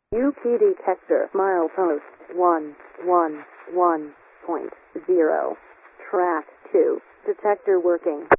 UP detector milepost 111.0. Track 2. Detector working.